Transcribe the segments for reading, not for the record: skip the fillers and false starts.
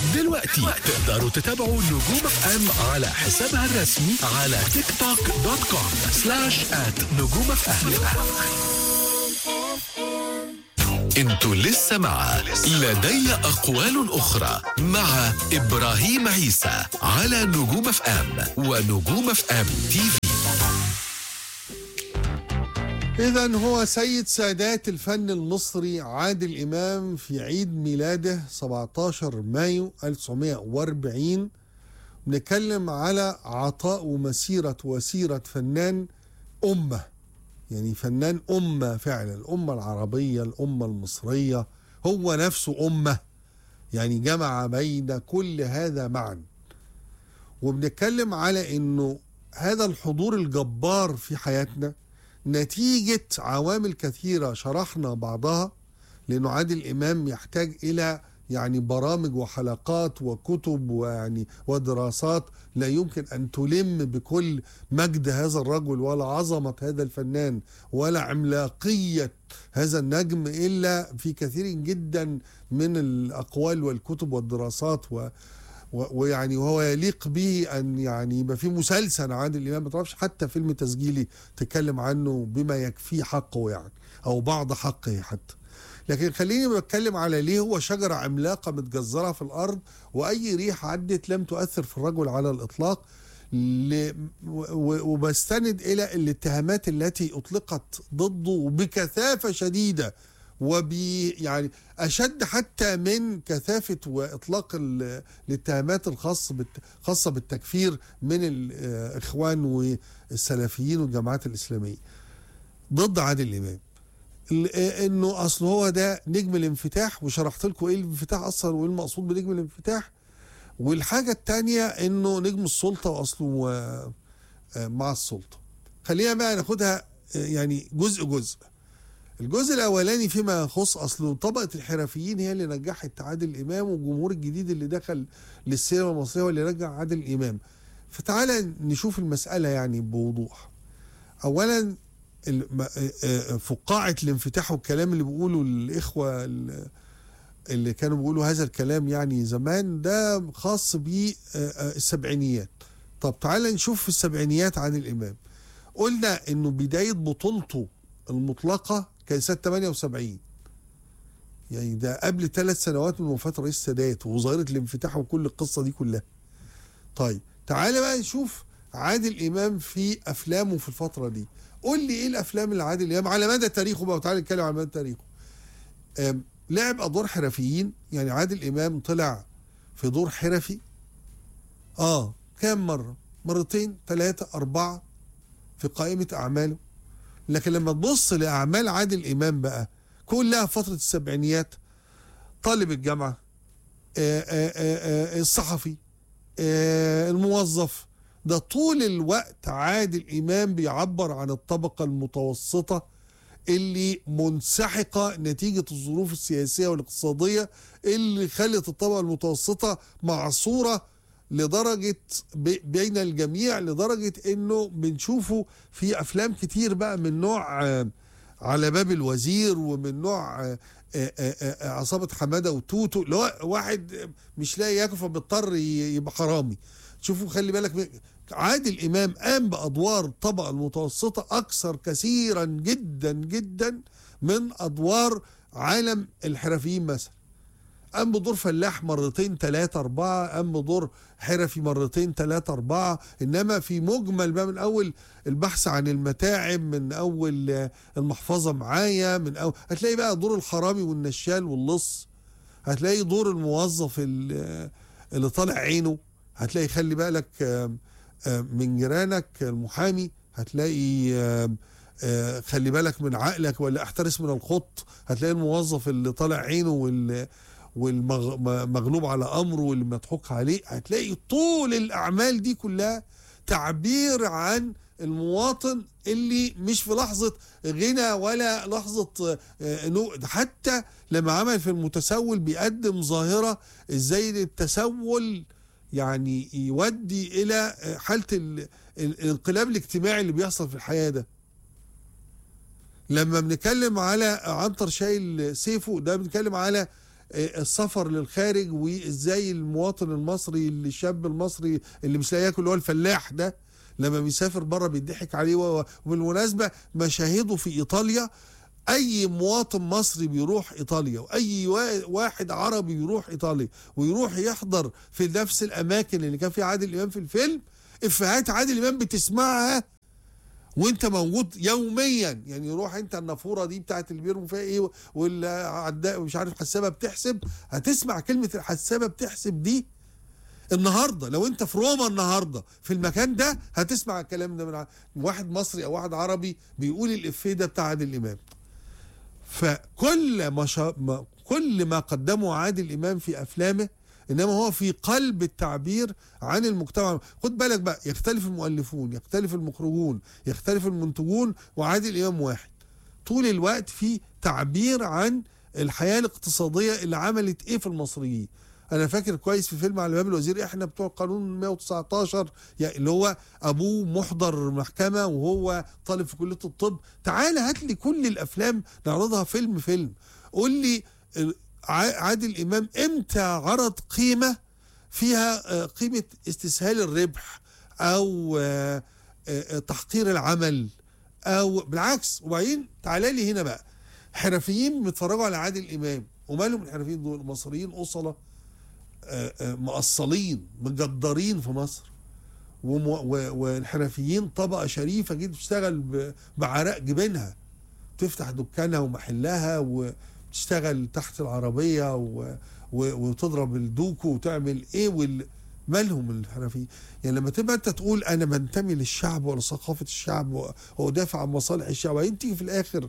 دلوقتي تقدروا تتابعوا نجوم اف ام على حسابها الرسمي على تيك توك .com/@نجوم اف ام. انتوا لسه مع لدي أقوال أخرى مع إبراهيم عيسى على نجوم اف ام ونجوم اف ام تي في. إذن هو سيد سادات الفن المصري عادل إمام في عيد ميلاده 17 مايو 1940. بنتكلم على عطاء وسيرة فنان أمة، يعني فنان أمة فعلا، الأمة العربية، الأمة المصرية، هو نفسه أمة، يعني جمع بين كل هذا معا. وبنتكلم على إنه هذا الحضور الجبار في حياتنا نتيجة عوامل كثيرة شرحنا بعضها، لأنه عادل إمام يحتاج إلى يعني برامج وحلقات وكتب ودراسات لا يمكن أن تلم بكل مجد هذا الرجل ولا عظمة هذا الفنان ولا عملاقية هذا النجم إلا في كثير جدا من الأقوال والكتب والدراسات ويعني وهو يليق به أن يعني يبقى في مسلسل عادل إمام، ما تعرفش حتى فيلم تسجيلي تتكلم عنه بما يكفيه حقه يعني، أو بعض حقه حتى. لكن خليني بتكلم على ليه هو شجرة عملاقة متجذرة في الأرض، وأي ريح عدت لم تؤثر في الرجل على الإطلاق. وبستند إلى الاتهامات التي أطلقت ضده بكثافة شديدة، يعني أشد حتى من كثافة وإطلاق الاتهامات الخاصة بالتكفير من الإخوان والسلفيين والجماعات الإسلامية ضد عادل إمام. إنه أصل هو ده نجم الانفتاح، وشرحت لكم إيه الانفتاح أصلا وإيه المقصود بنجم الانفتاح. والحاجة التانية إنه نجم السلطة وأصله مع السلطة. خلينا بقى ناخدها يعني جزء. الجزء الأولاني فيما يخص أصله طبقة الحرفيين هي اللي نجحت عادل إمام، والجمهور الجديد اللي دخل للسينما المصرية واللي رجع عادل إمام. فتعالى نشوف المسألة يعني بوضوح. أولا فقاعة الانفتاح والكلام اللي بيقولوا الإخوة اللي كانوا بيقولوا هذا الكلام يعني زمان، ده خاص بالسبعينيات. طب تعالى نشوف في السبعينيات عادل إمام. قلنا إنه بداية بطولته المطلقة كان سنة 78، يعني ده قبل 3 سنوات من وفاة رئيس السادات وظاهرة الانفتاح وكل القصة دي كلها. طيب تعالى بقى نشوف عادل إمام في أفلامه في الفترة دي. قول لي إيه الأفلام اللي عادل إمام على مدى تاريخه بقى، وتعالى نتكلم على مدى تاريخه. لعب أدوار حرفيين، يعني عادل إمام طلع في دور حرفي كام مرة؟ مرتين 3 4 في قائمة أعماله. لكن لما تبص لأعمال عادل إمام بقى كلها فترة السبعينيات، طالب الجامعة، الصحفي، الموظف، ده طول الوقت عادل إمام بيعبر عن الطبقة المتوسطة اللي منسحقة نتيجة الظروف السياسية والاقتصادية اللي خلت الطبقة المتوسطة معصورة لدرجة بين الجميع، لدرجة انه بنشوفه في افلام كتير بقى من نوع على باب الوزير، ومن نوع عصابة حمادة وتوتو، اللي هو واحد مش لاقي ياكل فبيضطر يبقى حرامي. شوفوا خلي بالك، عادل إمام قام بأدوار الطبقة المتوسطة أكثر كثيرا جدا جدا من أدوار عالم الحرفيين. مثلا قام بدور فلاح مرتين 3 4، قام بدور حرفي مرتين 3 4. إنما في مجمل بقى من أول البحث عن المتاعب، من أول المحفظة معايا، من أول هتلاقي بقى دور الحرامي والنشال واللص، هتلاقي دور الموظف اللي طالع عينه، هتلاقي خلي بالك من جيرانك المحامي، هتلاقي خلي بالك من عقلك ولا احترس من الخط، هتلاقي الموظف اللي طالع عينه والمغلوب على امره واللي مضحوك عليه. هتلاقي طول الاعمال دي كلها تعبير عن المواطن اللي مش في لحظة غنى ولا لحظة حتى لما عمل في المتسول بيقدم ظاهرة ازاي التسول يعني يودي الى حالة الانقلاب الاجتماعي اللي بيحصل في الحياة ده. لما بنتكلم على عنتر شايل سيفه، ده بنتكلم على السفر للخارج، وازاي المواطن المصري الشاب المصري اللي مش لاقي ياكل اللي هو الفلاح ده لما بيسافر بره بيضحك عليه. وبالمناسبه مشاهده في ايطاليا، اي مواطن مصري بيروح ايطاليا واي واحد عربي بيروح ايطاليا ويروح يحضر في نفس الاماكن اللي كان فيها عادل امام في الفيلم، افيهات عادل امام بتسمعها وانت موجود يوميا. يعني يروح انت النافوره دي بتاعت اللي بيرموا فيها ايه والعداء مش عارف حسابه بتحسب، هتسمع كلمه الحسابه بتحسب دي النهارده. لو انت في روما النهارده في المكان ده هتسمع الكلام ده من واحد مصري او واحد عربي بيقول الافيه ده بتاع عادل امام. فكل كل ما قدمه عادل امام في افلامه انما هو في قلب التعبير عن المجتمع. خد بالك بقى، يختلف المؤلفون، يختلف المخرجون، يختلف المنتجون، وعادل امام واحد طول الوقت في تعبير عن الحياه الاقتصاديه اللي عملت ايه في المصريين. انا فاكر كويس في فيلم على باب الوزير، احنا بتوع قانون 119 يعني اللي هو ابوه محضر محكمه وهو طالب في كليه الطب. تعال هات لي كل الافلام نعرضها فيلم. قول لي عادل امام امتى عرض قيمه فيها قيمه استسهال الربح او تحقير العمل او بالعكس. وبعدين تعالى لي هنا بقى، حرفيين بيتفرجوا على عادل امام ومالهم الحرفيين دول؟ مصريين اصله مقصلين مجدرين في مصر، والحرفيين طبقه شريفه جدا بتشتغل بعرق جبينها، تفتح دكانها ومحلها وتشتغل تحت العربيه وتضرب الدوكو وتعمل ايه مالهم الحرفيين؟ يعني لما تبقى انت تقول انا بنتمي للشعب ولثقافه الشعب وادافع عن مصالح الشعب، وبعدين تيجي في الاخر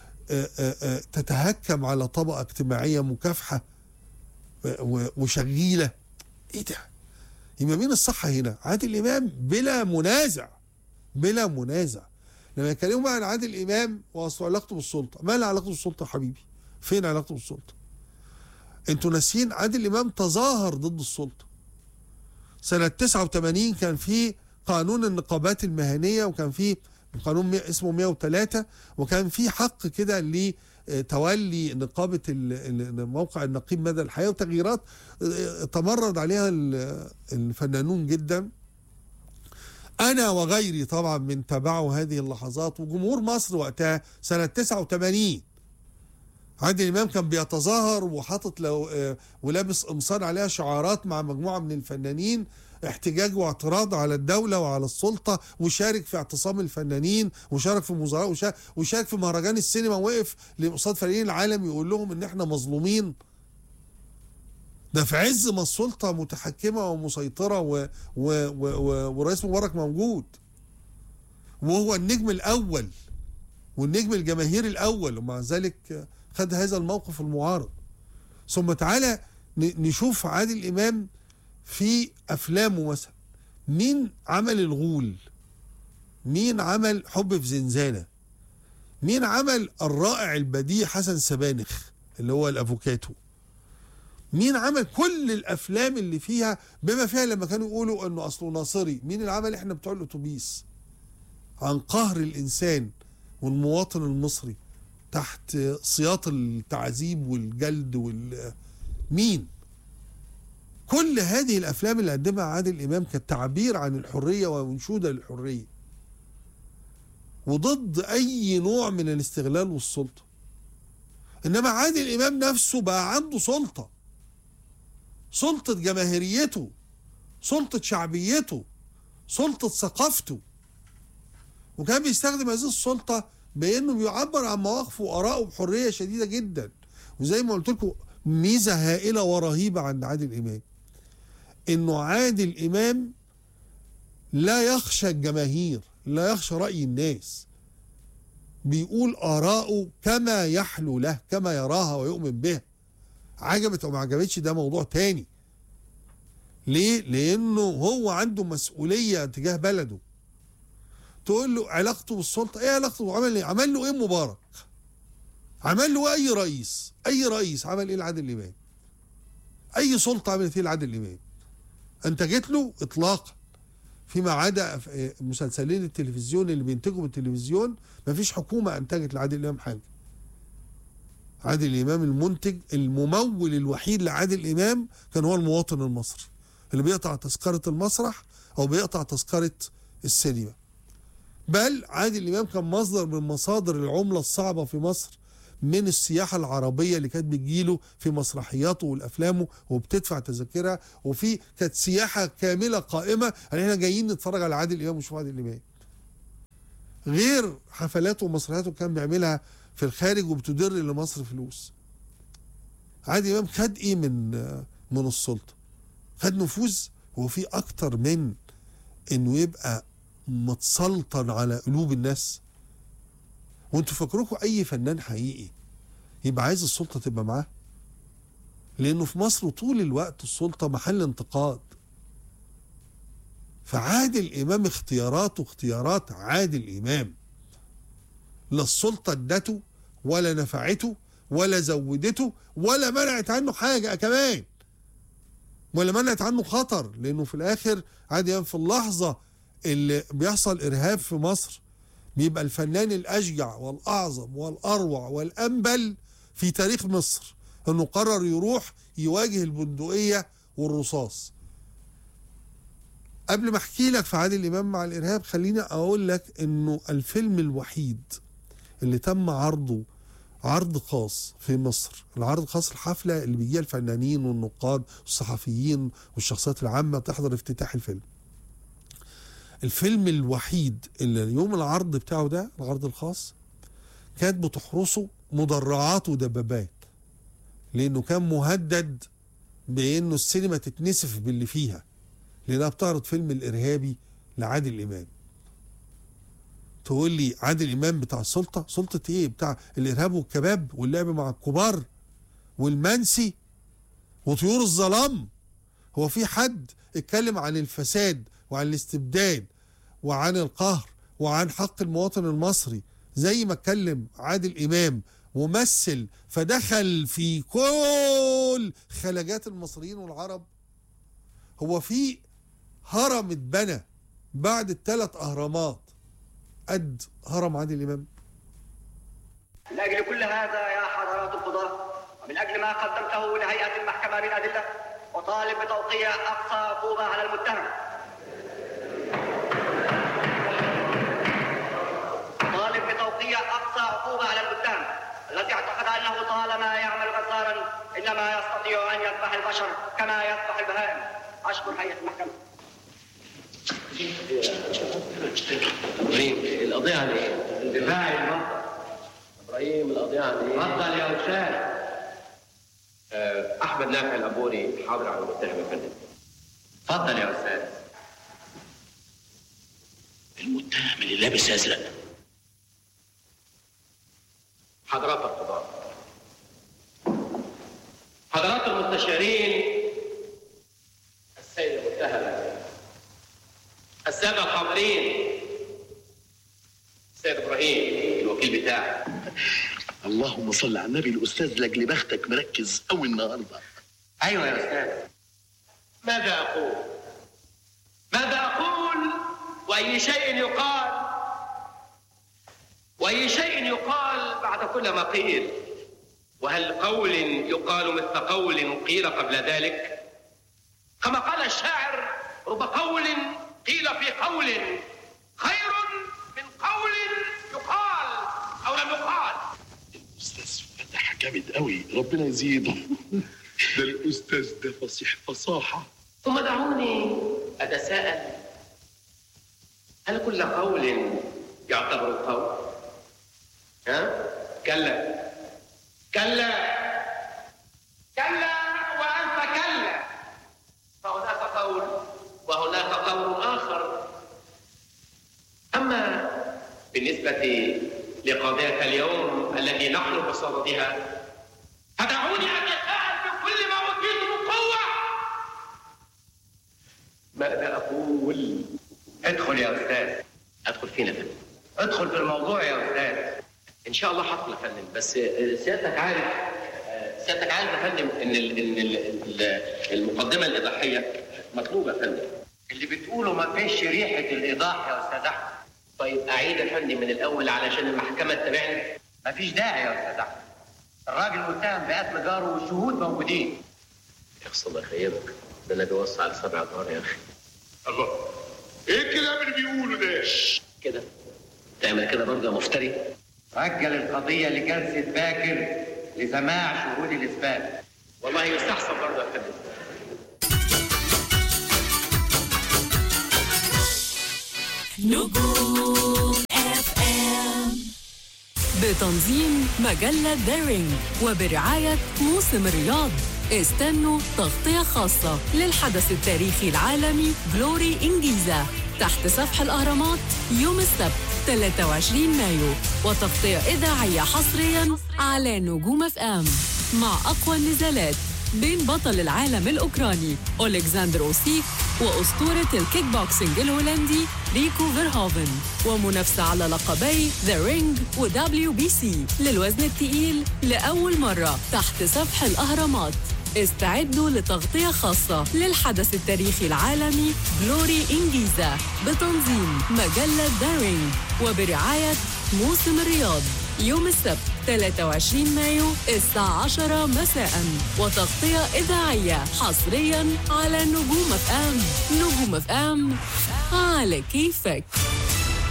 تتهكم على طبقه اجتماعيه مكافحه وشغيله. ايه ده؟ يبقى مين الصح هنا؟ عادل امام بلا منازع، بلا منازع. لما يتكلموا عن عادل امام واصل علاقته بالسلطه، ما له علاقته بالسلطه يا حبيبي؟ فين علاقته بالسلطه؟ انتوا ناسيين عادل امام تظاهر ضد السلطه. سنه 89 كان في قانون النقابات المهنيه، وكان في قانون اسمه 103، وكان في حق كده لتولي نقابه موقع النقيب مدى الحياه، وتغييرات تمرد عليها الفنانون جدا. انا وغيري طبعا من تابعوا هذه اللحظات، وجمهور مصر وقتها سنه 89 عادل امام كان بيتظاهر وحاطط ولابس قمصان عليها شعارات مع مجموعه من الفنانين احتجاج واعتراض على الدوله وعلى السلطه، وشارك في اعتصام الفنانين، وشارك في مظاهرات، وشارك في مهرجان السينما، وقف قصاد فنانين العالم يقول لهم ان احنا مظلومين. ده في عز ما السلطه متحكمه ومسيطره ورئيس مبارك موجود، وهو النجم الاول والنجم الجماهيري الاول، ومع ذلك خد هذا الموقف المعارض. ثم تعالى نشوف عادل امام في افلامه مثلا. مين عمل الغول؟ مين عمل حب في زنزانة؟ مين عمل الرائع البديع حسن سبانخ اللي هو الافوكاتو؟ مين عمل كل الافلام اللي فيها بما فيها لما كانوا يقولوا انه اصله ناصري؟ مين اللي عمل احنا بتوع الاتوبيس عن قهر الانسان والمواطن المصري تحت سياط التعذيب والجلد مين؟ كل هذه الافلام اللي قدمها عادل امام كانت تعبير عن الحريه ومنشوده للحريه وضد اي نوع من الاستغلال والسلطه. انما عادل امام نفسه بقى عنده سلطه جماهيريته، سلطه شعبيته، سلطه ثقافته، وكان بيستخدم هذه السلطه بانه بيعبر عن مواقفه وارائه بحريه شديده جدا. وزي ما قلت لكم ميزه هائله ورهيبه عند عادل امام، انه عادل امام لا يخشى الجماهير، لا يخشى راي الناس، بيقول اراءه كما يحلو له، كما يراها ويؤمن بها. عجبت او ما عجبتش ده موضوع تاني. ليه؟ لانه هو عنده مسؤوليه تجاه بلده. تقول له علاقته بالسلطه، ايه علاقته؟ عمل له ايه مبارك؟ عمل له اي رئيس عمل ايه لعادل امام؟ اي سلطه عملت ايه لعادل امام؟ انتجت له اطلاقا، فيما عدا مسلسلين التلفزيون اللي بينتجوا بالتلفزيون مفيش حكومه انتجت لعادل امام حاجه. عادل إمام المنتج الممول الوحيد لعادل إمام كان هو المواطن المصري اللي بيقطع تذكرة المسرح أو بيقطع تذكرة السينما. بل عادل إمام كان مصدر من مصادر العملة الصعبة في مصر من السياحة العربية اللي كانت بتجيله في مسرحياته والأفلامه وبتدفع تذاكرها، وفي كانت سياحة كاملة قائمة يعني احنا جايين نتفرج على عادل إمام ونشوف عادل إمام، غير حفلاته ومسرحياته كان بيعملها في الخارج وبتدر لمصر فلوس. عادل إمام خد إيه من السلطة؟ خد نفوذ. هو في أكتر من إنه يبقى متسلطن على قلوب الناس؟ وانتوا فاكروكم اي فنان حقيقي يبقى عايز السلطه تبقى معاه؟ لانه في مصر طول الوقت السلطه محل انتقاد. فعادل امام اختياراته اختيارات عادل امام، لا السلطه ادته ولا نفعته ولا زودته ولا منعت عنه حاجه كمان، ولا منعت عنه خطر. لانه في الاخر عادل امام في اللحظه اللي بيحصل ارهاب في مصر بيبقى الفنان الأشجع والأعظم والأروع والأنبل في تاريخ مصر، أنه قرر يروح يواجه البندقية والرصاص. قبل ما أحكي لك في عادل إمام مع الإرهاب خليني أقول لك أنه الفيلم الوحيد اللي تم عرضه عرض خاص في مصر، العرض الخاص الحفلة اللي بيجيها الفنانين والنقاد والصحفيين والشخصيات العامة تحضر افتتاح الفيلم. الفيلم الوحيد اللي يوم العرض بتاعه ده العرض الخاص كانت بتحرسه مدرعات ودبابات، لانه كان مهدد بانه السينما تتنسف باللي فيها، لانها بتعرض فيلم الارهابي لعادل امام. تقول لي عادل امام بتاع السلطه؟ سلطه ايه؟ بتاع الارهاب والكباب واللعب مع الكبار والمنسي وطيور الظلام. هو في حد اتكلم عن الفساد وعن الاستبداد وعن القهر وعن حق المواطن المصري زي ما اتكلم عادل امام ومثل فدخل في كل خلاجات المصريين والعرب؟ هو في هرم اتبنى بعد ال3 أهرامات قد هرم عادل امام؟ من اجل كل هذا يا حضرات القضاة، ومن اجل ما قدمته لهيئة المحكمة من ادلة، وطالب بتوقيع اقصى عقوبة على المتهم. طالب بتوقيع اقصى عقوبة على المتهم الذي اعتقد انه طالما يعمل غزارا انما يستطيع ان يذبح البشر كما يذبح البهائم. اشكر هيئة المحكمة. ابراهيم القضية عن ايه؟ الدفاع المنطق. ابراهيم القضية عن ايه؟ اتفضل يا استاذ. احمد نافع الابوري حاضر على المتهم يا فندم. اتفضل يا استاذ. المتهم اللي لابس ازرق. حضرات القضاة، حضرات المستشارين، السيد المتهم، السادة الحاضرين، السيد ابراهيم الوكيل بتاعي. اللهم صل على النبي. الاستاذ لاجل بختك مركز قوي النهارده. ايوه يا استاذ. ماذا اقول؟ ماذا اقول واي شيء يقال؟ واي شيء يقال بعد كل ما قيل؟ وهل قول يقال مثل قول قيل قبل ذلك؟ كما قال الشاعر: رب قول قيل في قول خير من قول يقال او لم يقال. الاستاذ فتح جامد قوي، ربنا يزيده. ده الاستاذ ده فصيح فصاحه. ثم دعوني اتساءل: هل كل قول يعتبر قول؟ كلا كلا كلا وألف كلا، فهناك قول وهناك قول آخر. أما بالنسبة لقضية اليوم التي نحن بصددها، فدعوني أتساءل بكل ما أوتيت من قوة: ماذا أقول؟ ادخل يا استاذ. أدخل فين يا فندم؟ ادخل في الموضوع يا استاذ. ان شاء الله هدخل يا فندم، بس سيادتك عارف يا فندم ان المقدمه الايضاحيه مطلوبه يا فندم. اللي بتقوله ما فيش ريحه الايضاح يا استاذ احمد. طيب اعيد يا فندم من الاول علشان المحكمه تتابعني. ما فيش داعي يا استاذ احمد. الراجل متهم بقتل جاره والشهود موجودين. يا أخي الله يخيبك، ده أنا بيوصي على 7 جار يا أخي. الله، إيه الكلام اللي بيقوله ده؟ كده تعمل كده برضه يا مفتري؟ رجل القضية لجلسة باكر لسماع شهود الإثبات. والله يستحسن برضه يا فندم. نجوم FM بتنظيم مجلة دارينج وبرعاية موسم الرياض. استنوا تغطية خاصة للحدث التاريخي العالمي جلوري إنجيزا تحت سفح الأهرامات يوم السبت 23 مايو، وتغطية إذاعية حصرياً على نجوم FM مع أقوى النزالات بين بطل العالم الأوكراني أولكسندر أوسيك وأسطورة الكيك بوكسينج الهولندي ريكو فيرهوفن، ومنافسة على لقبي ذا رينج و WBC للوزن الثقيل لأول مرة تحت سفح الأهرامات. استعدوا لتغطية خاصة للحدث التاريخي العالمي جلوري إنجيزا بتنظيم مجلة دارينج وبرعاية موسم الرياض يوم السبت 23 مايو الساعة 10 مساء، وتغطية إذاعية حصرياً على نجوم FM. نجوم FM على كيفك.